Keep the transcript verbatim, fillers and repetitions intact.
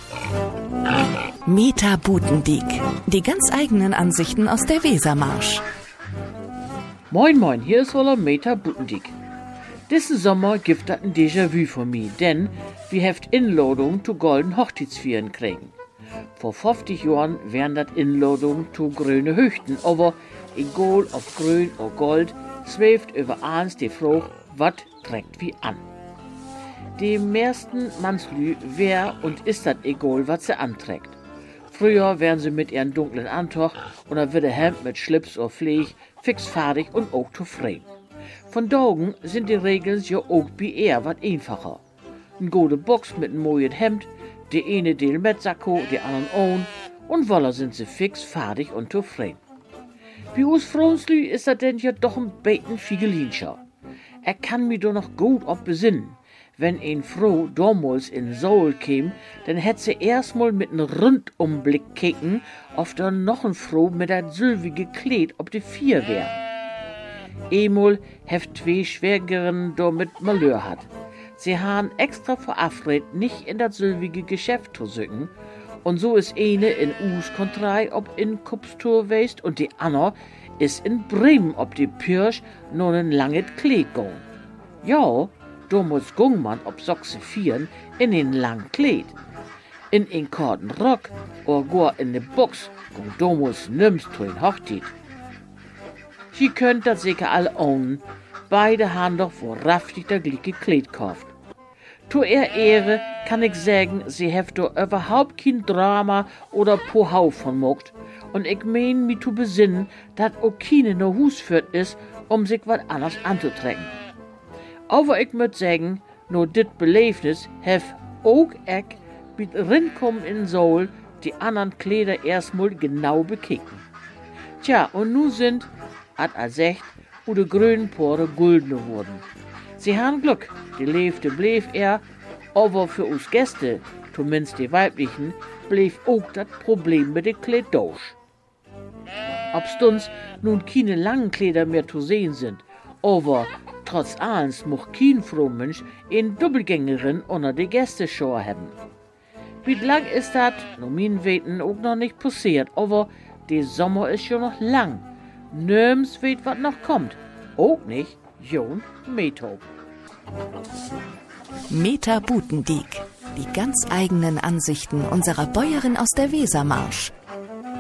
Meta Butendiek. Die ganz eigenen Ansichten aus der Wesermarsch. Moin moin, hier ist wohl Meta Butendiek. Diesen Sommer gibt das ein Déjà-vu für mich, denn wir heft Inladung zu golden Hochzeitsvieren kriegen. Vor fünfzig Jahren wären das Inladung zu grüne Hüchten, aber egal ob grün oder gold, schwebt über eins die Frage, was trägt wie an. Die meisten Mannslü wär und ist das egal, was sie anträgt. Früher wären sie mit ihren dunklen Antoch oder wird der Hemd mit Schlips oder Pfleg fix fertig und auch zufrieden. Von Daugen sind die Regeln ja auch bei eher wat einfacher. Ein gute Box mit einem neuen Hemd, die eine Deel mit Sakko, die anderen ohne, und voila sind sie fix fertig und zufrieden. Bei uns Frauenslü ist das denn ja doch ein bisschen Figelinscher. Er kann mich doch noch gut ob besinnen. Wenn ein Frau damals in Seoul käm, dann hätt sie erstmal mit einem Rundumblick kicken, ob da noch ein Frau mit dat sylvige Kleid ob die Vier wär. Emol heft zwei Schwägerinnen da mit Malheur hat. Sie han extra verabredet, nicht in das sylvige Geschäft zu sücken, und so ist eine in Us Kontrei ob in Kupstur weist und die andere ist in Bremen ob die Pirsch noch ein langes Kleid gong. Ja, da muss gung man ob Sochse vieren in den langen Kleid. In den korten Rock oder gar in de Box gung da muss nimmst zu den Hochzeit. Sie könnt das sicher alle ohnen. Beide haben doch wahrhaftig das gleiche Kleid gekauft. Zu ihr Ehre kann ich sagen, sie heft doch überhaupt kein Drama oder Pohau von mogt. Und ich mein, mich zu besinnen, dass auch keine no Hus führt ist, um sich was anderes anzutrecken. Aber ich müt sagen, nur dit Beleefnis hef auch ich mit rinkommen in Seoul die anderen Kleider erstmal genau bekicken. Tja, und nu sind, hat er secht, wo de grünen Pore guldene wurden. Sie han Glück, die lebte blieb er, aber für uns Gäste, zumindest die weiblichen, blieb auch das Problem mit de Kleid durch. Ob's uns nun keine langen Kleider mehr zu sehen sind, aber trotz allens mocht kein Frohmensch in Doppelgängerin unter die Gästeschau haben. Wie lang ist das, no min weten auch noch nicht passiert, aber der Sommer ist schon noch lang. Nirgends weet wat noch kommt. Auch nicht Jon Meto. Meta Butendiek. Die ganz eigenen Ansichten unserer Bäuerin aus der Wesermarsch.